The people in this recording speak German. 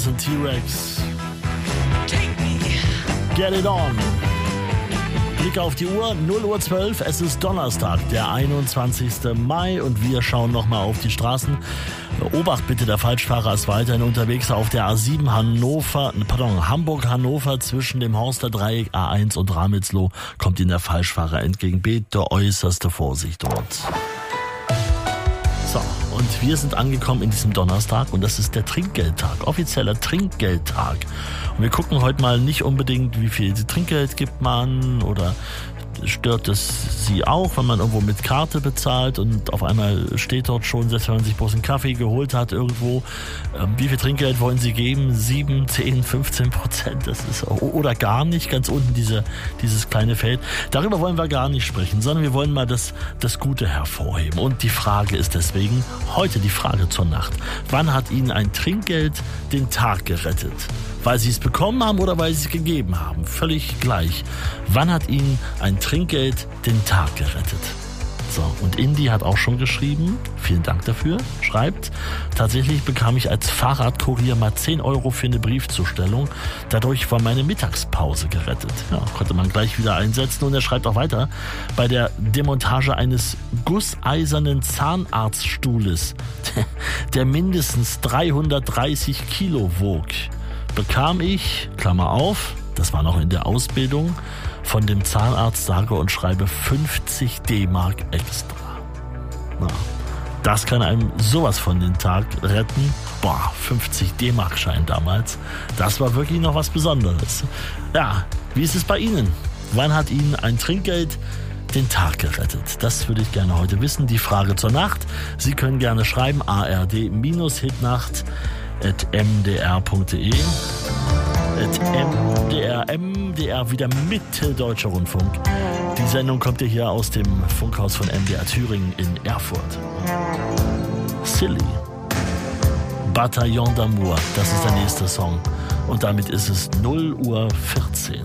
T-Rex. Get it on. Blick auf die Uhr, 0:12 Uhr, es ist Donnerstag, der 21. Mai und wir schauen nochmal auf die Straßen. Obacht bitte, der Falschfahrer ist weiterhin unterwegs auf der A7 Hamburg-Hannover zwischen dem Horster Dreieck A1 und Ramelsloh kommt Ihnen der Falschfahrer entgegen. Bitte äußerste Vorsicht dort. So, und wir sind angekommen in diesem Donnerstag und das ist der Trinkgeldtag, offizieller Trinkgeldtag. Und wir gucken heute mal nicht unbedingt, wie viel Trinkgeld gibt man oder stört es Sie auch, wenn man irgendwo mit Karte bezahlt und auf einmal steht dort schon, selbst wenn man sich bloß einen Kaffee geholt hat irgendwo, wie viel Trinkgeld wollen Sie geben? 7, 10, 15%, das ist, oder gar nicht, ganz unten dieses kleine Feld. Darüber wollen wir gar nicht sprechen, sondern wir wollen mal das Gute hervorheben. Und die Frage ist deswegen, heute die Frage zur Nacht. Wann hat Ihnen ein Trinkgeld den Tag gerettet? Weil Sie es bekommen haben oder weil Sie es gegeben haben? Völlig gleich. Wann hat Ihnen ein Trinkgeld den Tag gerettet? So, und Indy hat auch schon geschrieben, vielen Dank dafür, schreibt, tatsächlich bekam ich als Fahrradkurier mal 10 Euro für eine Briefzustellung. Dadurch war meine Mittagspause gerettet. Ja, konnte man gleich wieder einsetzen. Und er schreibt auch weiter, bei der Demontage eines gusseisernen Zahnarztstuhles, der mindestens 330 Kilo wog, bekam ich, Klammer auf, das war noch in der Ausbildung, von dem Zahnarzt sage und schreibe 50 D-Mark extra. Na, das kann einem sowas von den Tag retten. 50 D-Mark-Schein damals. Das war wirklich noch was Besonderes. Ja, wie ist es bei Ihnen? Wann hat Ihnen ein Trinkgeld den Tag gerettet? Das würde ich gerne heute wissen. Die Frage zur Nacht. Sie können gerne schreiben ard-hitnacht@mdr.de. MDR wieder Mitteldeutscher Rundfunk. Die Sendung kommt ja hier aus dem Funkhaus von MDR Thüringen in Erfurt. Silly. Bataillon d'amour, das ist der nächste Song. Und damit ist es 0:14 Uhr.